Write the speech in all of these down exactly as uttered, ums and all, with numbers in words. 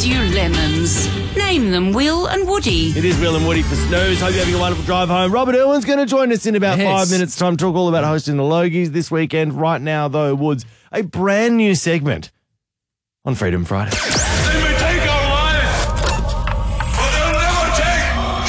you lemons. Name them Will and Woody. It is Will and Woody for Snooze. Hope you're having a wonderful drive home. Robert Irwin's going to join us in about Yes. five minutes' time. Talk all about hosting the Logies this weekend. Right now, though, Woods, a brand new segment on Freedom Friday. They may take our lives, but they'll never take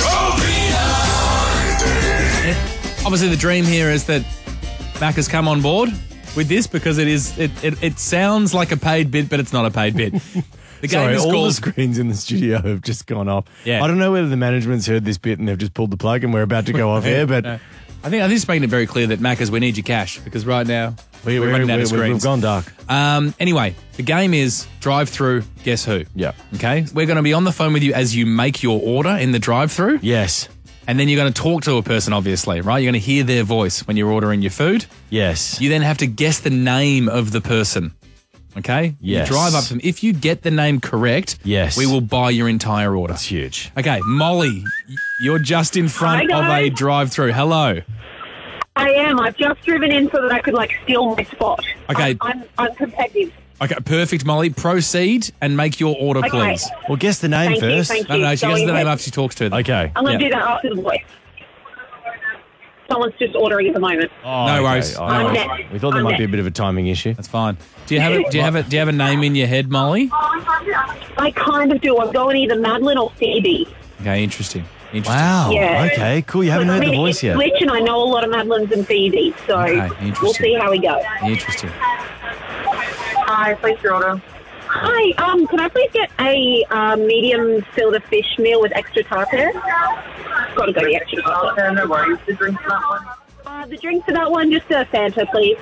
your freedom. Obviously, the dream here is that Mac has come on board with this because it is it, it, it sounds like a paid bit, but it's not a paid bit. The game Sorry, is all called the screens in the studio have just gone off. Yeah. I don't know whether the management's heard this bit and they've just pulled the plug and we're about to go off air, but No. I think I think it's making it very clear that Maccas, we need your cash because right now we, we're we, running out we, of we, screens. we've gone dark. Um, anyway, the game is drive-through. Guess who? Yeah. Okay, we're going to be on the phone with you as you make your order in the drive-through. Yes. And then you're going to talk to a person, obviously, right? You're going to hear their voice when you're ordering your food. Yes. You then have to guess the name of the person. Okay? Yes. You drive up to them. If you get the name correct, Yes. we will buy your entire order. That's huge. Okay, Molly, y- you're just in front Hi, of a guys. drive-through. Hello. I am. I've just driven in so that I could, like, steal my spot. Okay. I'm, I'm, I'm competitive. Okay, perfect, Molly. Proceed and make your order, Okay. please. Well, guess the name Thank you, first. thank No, no, no, she Going gets the name ahead. after she talks to them. Okay. I'm going to Yeah. do that after the voice. Someone's just ordering at the moment. Oh, No okay. worries. Oh, I'm no worries. next. We thought there I'm might be a next. bit of a timing issue. That's fine. Do you have a do you have a do you have a name in your head, Molly? I kind of do. I'm going either Madeline or Phoebe. Okay, interesting. Interesting. Wow. Yeah. Okay, cool. You haven't I heard mean, the voice it's yet. Switch, and I know a lot of Madelines and Phoebes, so Okay, we'll interesting. see how we go. Interesting. Hi, please your order. Hi, um, can I please get a uh, medium filter fish meal with extra tartar? Got to go the extra tartar. No worries. The drink for that one? Uh, the drink for that one, just a Fanta, please.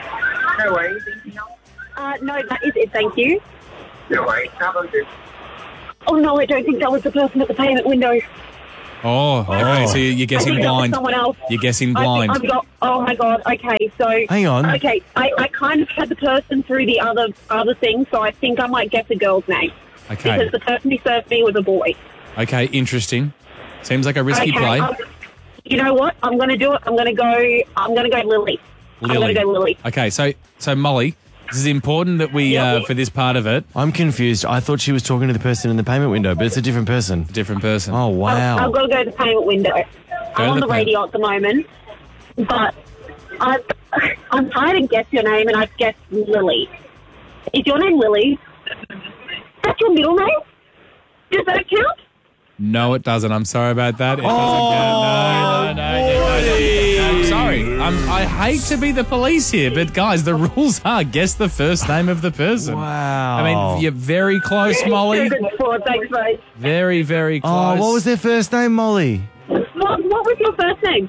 No worries. Anything else? Uh, no, that is it, thank you. No worries. How about this? Oh, no, I don't think that was the person at the payment window. Oh, okay. So you're I guessing think that was blind. someone else. You're guessing I blind. think I've got, oh, my God, okay, so... Hang on. Okay, I, I kind of had the person through the other other thing, so I think I might guess a girl's name. Okay. Because the person who served me was a boy. Okay, interesting. Seems like a risky Okay, play. um, you know what? I'm going to do it. I'm going to go. I'm going to go Lily. I'm going Lily. to go Lily. Okay, so so Molly, this is important that we Yeah. uh, for this part of it, I'm confused. I thought she was talking to the person in the payment window, but it's a different person. different person. Oh, wow. I've got to go to the payment window. to I'm on the the pay- radio at the moment, but I've, I'm trying to guess your name, and I've guessed Lily. Is your name Lily? That's your middle name? Does that count? No, it doesn't. I'm sorry about that. It doesn't count. No, no, no, no, no, no. I'm sorry. I'm, I hate to be the police here, but guys, the rules are guess the first name of the person. Wow. I mean, you're very close, Molly. Thanks, mate. Very, very close. Oh, what was their first name, Molly? What, what was your first name?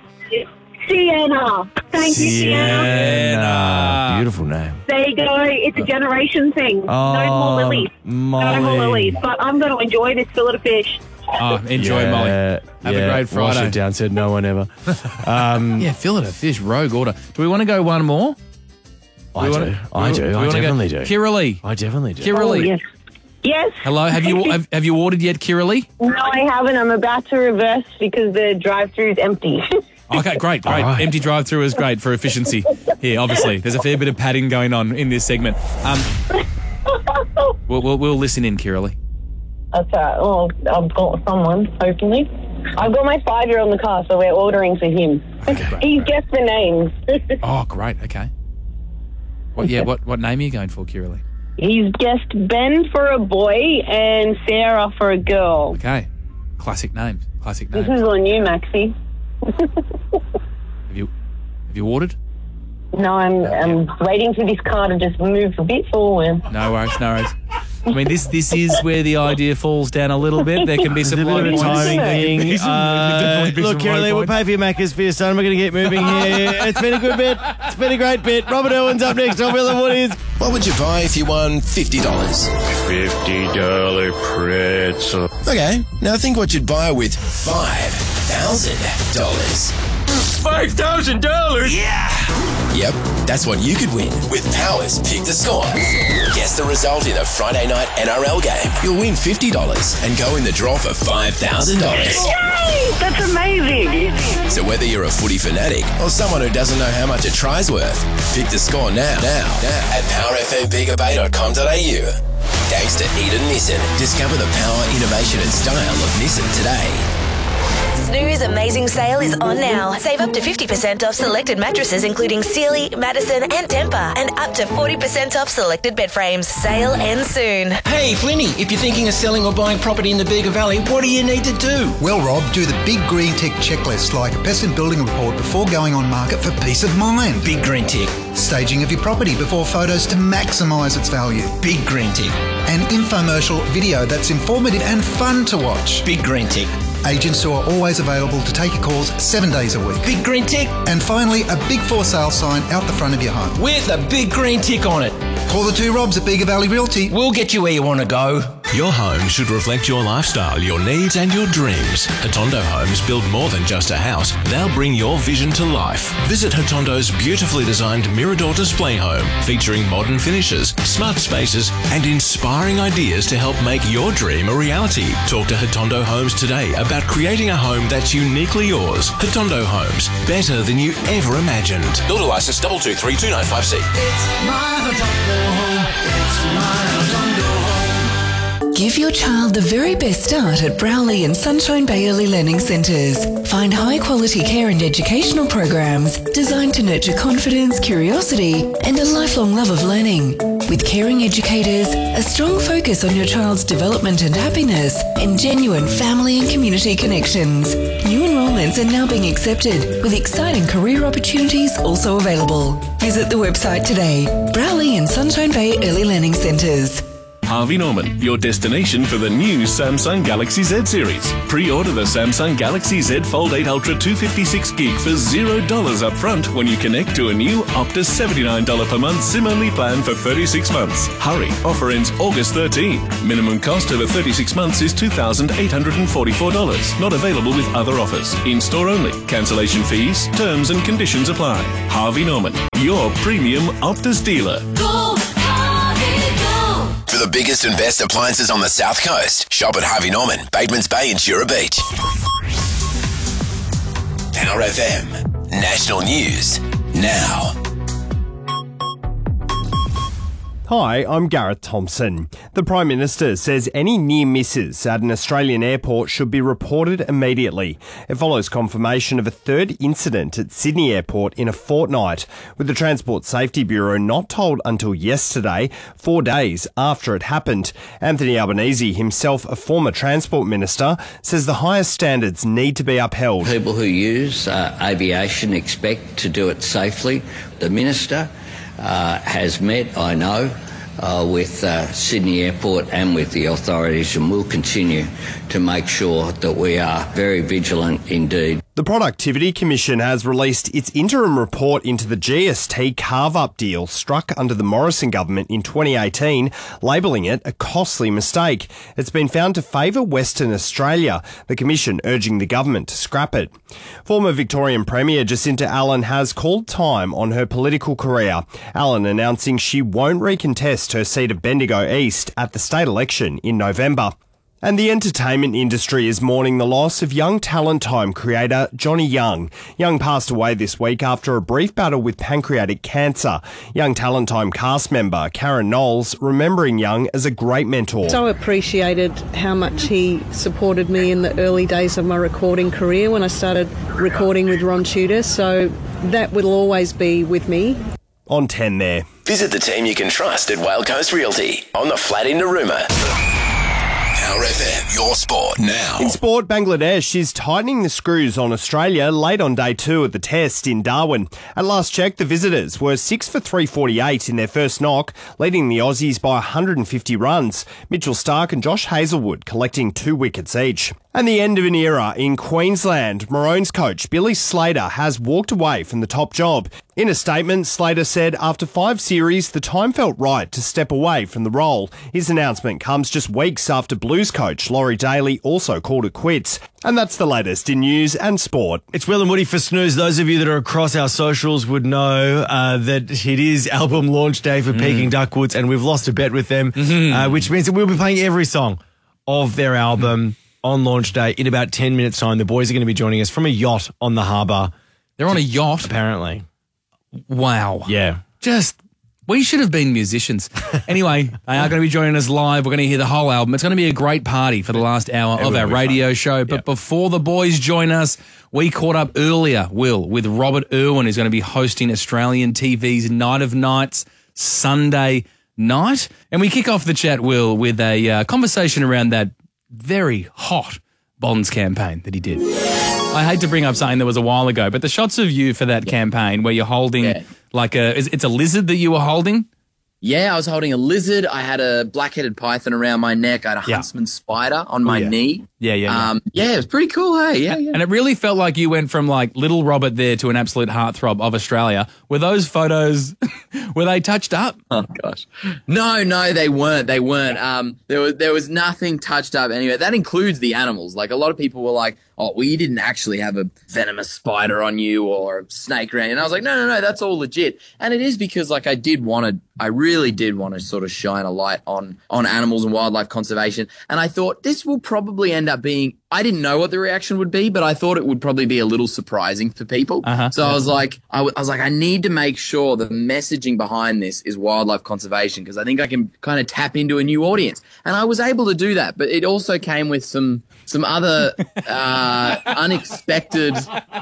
Sienna. Thank you, Sienna. Sienna. Beautiful name. There you go. It's a generation thing. Oh, no more lilies. Molly. No more lilies. But I'm going to enjoy this fillet of fish. Oh, enjoy, Molly. Have a great Wash Friday. it down, said no one ever. Um, Yeah, fillet of fish, rogue order. Do we want to go one more? I we do. wanna- I we- do. we I wanna go- definitely do. Kiralee. I definitely do. Kiralee. Oh, yes. Yes. Hello, have you have, have you ordered yet, Kiralee? No, I haven't. I'm about to reverse because the drive-through is empty. Okay, great, great. All right. Empty drive-through is great for efficiency. Here, obviously, there's a fair bit of padding going on in this segment. Um, we'll, we'll, we'll listen in, Kiralee. That's right. Well, I've got someone, hopefully. I've got my five-year-old in the car, so we're ordering for him. He's guessed the names. Oh, great. Okay. What? Yeah. What? What name are you going for, Kiralee? He's guessed Ben for a boy and Sarah for a girl. Okay. Classic names. Classic This names. is on you, Maxie. Have you have you ordered? No, I'm, I'm waiting for this car to just move a bit forward. No worries. No worries. I mean, this this is where the idea falls down a little bit. There can be It's a some bit of low a points. timing thing. There can Uh, definitely be look, some low Kiralee, we'll points. pay for your Maccas for your son. We're going to get moving here. It's been a good bit. It's been a great bit. Robert Irwin's up next on Will and Woody's. What would you buy if you won fifty dollars? fifty dollar pretzel. Okay, now think what you'd buy with five thousand dollars. five thousand dollars? Yeah! Yep, that's what you could win with Powers Pick the Score. Guess the result in a Friday night N R L game. You'll win fifty dollars and go in the draw for five thousand dollars. Yay! That's amazing! So whether you're a footy fanatic or someone who doesn't know how much a try's worth, pick the score now, now, now at power f m bega bay dot com dot a u. Thanks to Eden Nissan. Discover the power, innovation and style of Nissan today. Snooze Amazing Sale is on now. Save up to fifty percent off selected mattresses including Sealy, Madison and Tempur, and up to forty percent off selected bed frames. Sale ends soon. Hey, Flinny, if you're thinking of selling or buying property in the Bega Valley, what do you need to do? Well, Rob, do the big green tick checklist like a pest and building report before going on market for peace of mind. Big green tick. Staging of your property before photos to maximise its value. Big green tick. An infomercial video that's informative and fun to watch. Big green tick. Agents who are always available to take your calls seven days a week. Big green tick. And finally, a big for sale sign out the front of your home. With a big green tick on it. Call the two Robs at Bega Valley Realty. We'll get you where you want to go. Your home should reflect your lifestyle, your needs and your dreams. Hotondo Homes build more than just a house. They'll bring your vision to life. Visit Hotondo's beautifully designed Mirador display home, featuring modern finishes, smart spaces and inspiring ideas to help make your dream a reality. Talk to Hotondo Homes today about creating a home that's uniquely yours. Hotondo Homes, better than you ever imagined. Builder license double two three two nine five C. It's my Hotondo home. It's my Hotondo home. Give your child the very best start at Browley and Sunshine Bay Early Learning Centres. Find high-quality care and educational programs designed to nurture confidence, curiosity and a lifelong love of learning. With caring educators, a strong focus on your child's development and happiness, and genuine family and community connections. New enrolments are now being accepted, with exciting career opportunities also available. Visit the website today. Browley and Sunshine Bay Early Learning Centres. Harvey Norman, your destination for the new Samsung Galaxy Z series. Pre-order the Samsung Galaxy Z Fold eight Ultra two fifty-six gig for zero dollars up front when you connect to a new Optus seventy-nine dollars per month SIM-only plan for thirty-six months. Hurry, offer ends August thirteenth. Minimum cost over thirty-six months is two thousand eight hundred forty-four dollars. Not available with other offers. In-store only. Cancellation fees, terms and conditions apply. Harvey Norman, your premium Optus dealer. Go! For the biggest and best appliances on the South Coast, shop at Harvey Norman, Batemans Bay and Jura Beach. Power F M, National News, now. Hi, I'm Gareth Thompson. The Prime Minister says any near misses at an Australian airport should be reported immediately. It follows confirmation of a third incident at Sydney Airport in a fortnight, with the Transport Safety Bureau not told until yesterday, four days after it happened. Anthony Albanese, himself a former Transport Minister, says the highest standards need to be upheld. People who use uh, aviation expect to do it safely. The Minister Uh, has met, I know, uh, with uh, Sydney Airport and with the authorities, and will continue to make sure that we are very vigilant indeed. The Productivity Commission has released its interim report into the G S T carve-up deal struck under the Morrison government in twenty eighteen, labelling it a costly mistake. It's been found to favour Western Australia, the Commission urging the government to scrap it. Former Victorian Premier Jacinta Allen has called time on her political career. Allen announcing she won't recontest her seat of Bendigo East at the state election in November. And the entertainment industry is mourning the loss of young Talent Time creator Johnny Young. Young passed away this week after a brief battle with pancreatic cancer. Young Talent Time cast member Karen Knowles remembering Young as a great mentor. So appreciated how much he supported me in the early days of my recording career when I started recording with Ron Tudor. So that will always be with me. On ten there. Visit the team you can trust at Whale Coast Realty on the flat in Narooma. Power F M, your sport now. In sport, Bangladesh is tightening the screws on Australia late on day two of the test in Darwin. At last check, the visitors were six for three forty-eight in their first knock, leading the Aussies by one hundred fifty runs. Mitchell Starc and Josh Hazlewood collecting two wickets each. And the end of an era in Queensland. Maroons coach Billy Slater has walked away from the top job. In a statement, Slater said after five series, the time felt right to step away from the role. His announcement comes just weeks after Blues coach Laurie Daly also called it quits. And that's the latest in news and sport. It's Will and Woody for Snooze. Those of you that are across our socials would know uh, that it is album launch day for mm. Peking Duckwoods, and we've lost a bet with them, mm-hmm. uh, which means that we'll be playing every song of their album on launch day in about ten minutes' time. The boys are going to be joining us from a yacht on the harbour. They're on a yacht? Apparently. Wow. Yeah. Just We should have been musicians. Anyway, they are going to be joining us live. We're going to hear the whole album. It's going to be a great party for the last hour It of will our be radio fun. show. But Yep. before the boys join us, we caught up earlier, Will, with Robert Irwin, who's going to be hosting Australian T V's Night of Nights Sunday night. And we kick off the chat, Will, with a uh, conversation around that very hot Bonds campaign that he did. I hate to bring up something that was a while ago, but the shots of you for that campaign where you're holding Yeah. like a, is- it's a lizard that you were holding? Yeah, I was holding a lizard. I had a black-headed python around my neck. I had a Yeah. huntsman spider on my yeah. knee. Yeah, yeah, yeah. Um, yeah, it was pretty cool, hey? Yeah, yeah. And it really felt like you went from like little Robert there to an absolute heartthrob of Australia. Were those photos, were they touched up? Oh gosh, no, no, they weren't. They weren't. Um, there was there was nothing touched up anyway. That includes the animals. Like a lot of people were like, "Oh, well, you didn't actually have a venomous spider on you or a snake around you." And I was like, "No, no, no, that's all legit." And it is because like I did want to, I really did want to sort of shine a light on on animals and wildlife conservation. And I thought this will probably end up being. I didn't know what the reaction would be, but I thought it would probably be a little surprising for people. Uh-huh. So I was like, I, w- I was like, I need to make sure the messaging behind this is wildlife conservation because I think I can kind of tap into a new audience. And I was able to do that, but it also came with some some other uh, unexpected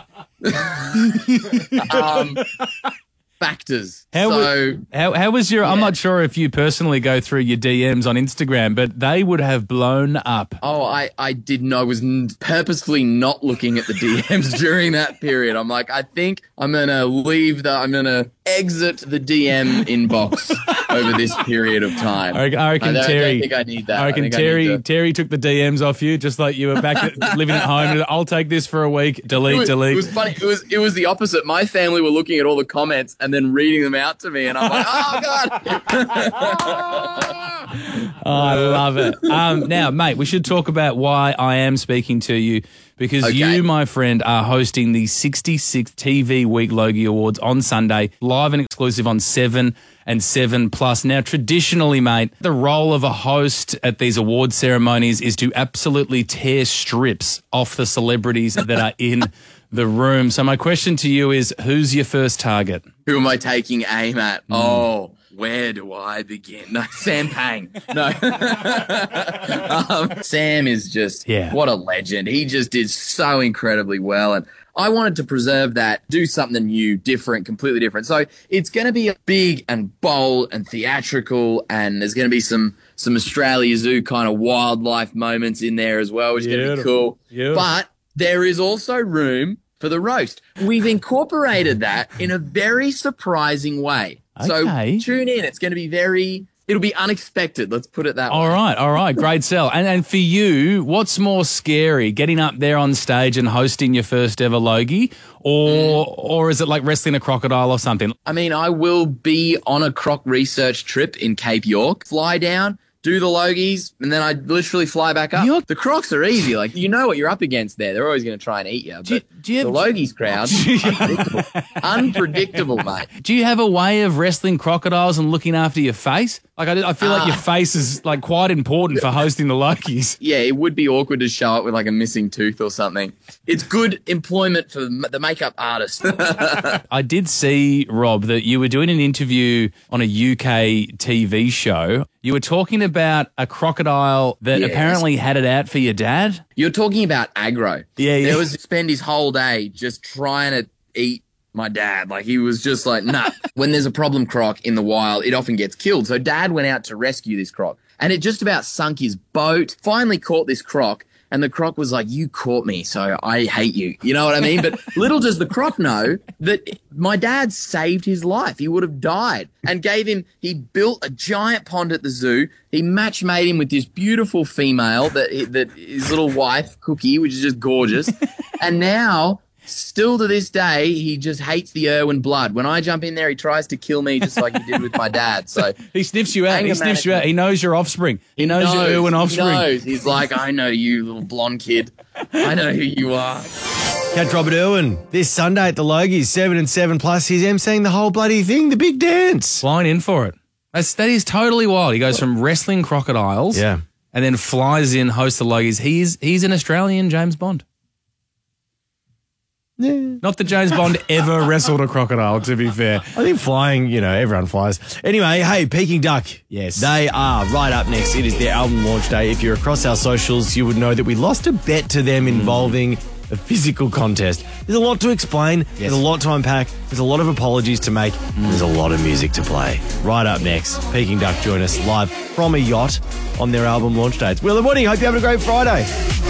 um, factors. How, so wa- how, how was your, I'm not sure if you personally go through your D Ms on Instagram, but they would have blown up. Oh, I, I didn't know. I was n- purposefully not looking at the D Ms during that period. I'm like, I think I'm going to leave the, I'm going to exit the D M inbox over this period of time. I reckon, I reckon I don't, Terry. I don't think I need that. I reckon think Terry. I need to- Terry took the D Ms off you, just like you were back at, living at home. I'll take this for a week. Delete, it was, delete. It was funny. It was it was the opposite. My family were looking at all the comments and then reading them out to me, and I'm like, oh god. Oh, I love it. Um, now, mate, we should talk about why I am speaking to you because Okay. you, my friend, are hosting the sixty-sixth T V Week Logie Awards on Sunday, live and exclusive on Seven and Seven Plus. Now, traditionally, mate, the role of a host at these award ceremonies is to absolutely tear strips off the celebrities that are in the room. So my question to you is, who's your first target? Who am I taking aim at? Oh, where do I begin? No, Sam Pang. No. um, Sam is just, Yeah. what a legend. He just did so incredibly well. And I wanted to preserve that, do something new, different, completely different. So it's going to be a big and bold and theatrical, and there's going to be some some Australia Zoo kind of wildlife moments in there as well, which is going to be Beautiful. cool. Beautiful. But there is also room for the roast. We've incorporated that in a very surprising way. Okay. So tune in. It's going to be very, it'll be unexpected. Let's put it that All way. right, all right, great sell. And and for you, what's more scary, getting up there on stage and hosting your first ever Logie, or Mm. or is it like wrestling a crocodile or something? I mean, I will be on a croc research trip in Cape York, fly down, do the Logies, and then I literally fly back up. The crocs are easy. Like, you know what you're up against there. They're always going to try and eat you. But you- do you the have- Logies crowd, unpredictable. Unpredictable, mate. Do you have a way of wrestling crocodiles and looking after your face? Like I, I feel like Ah. your face is like quite important for hosting the Logies. Yeah, it would be awkward to show up with like a missing tooth or something. It's good employment for m- the makeup artist. I did see, Rob, that you were doing an interview on a U K T V show. You were talking about a crocodile that Yes. apparently had it out for your dad. You're talking about aggro. Yeah, yeah. There was spend his whole day just trying to eat my dad. Like, he was just like, nah. When there's a problem croc in the wild, it often gets killed. So dad went out to rescue this croc, and it just about sunk his boat. Finally caught this croc, and the croc was like, you caught me, so I hate you. You know what I mean? But little does the croc know that my dad saved his life. He would have died, and gave him, he built a giant pond at the zoo. He match made him with this beautiful female that, that his little wife, Cookie, which is just gorgeous. And now, still to this day, he just hates the Irwin blood. When I jump in there, he tries to kill me just like he did with my dad. So He sniffs you out. He Anger sniffs you out. management. He knows your offspring. He knows, your Irwin he offspring. knows. He's like, I know you, little blonde kid. I know who you are. Catch Robert Irwin this Sunday at the Logies, seven and seven plus. He's emceeing the whole bloody thing, the big dance. Flying in for it. That's, that is totally wild. He goes from wrestling crocodiles, Yeah. and then flies in, hosts the Logies. He's he's an Australian James Bond. Not that James Bond ever wrestled a crocodile, to be fair. I think flying, you know, everyone flies. Anyway, hey, Peking Duck. Yes. They are right up next. It is their album launch day. If you're across our socials, you would know that we lost a bet to them involving a physical contest. There's a lot to explain. There's a lot to unpack. There's a lot of apologies to make. There's a lot of music to play. Right up next, Peking Duck join us live from a yacht on their album launch day. It's Will and Woody. Hope you have a great Friday.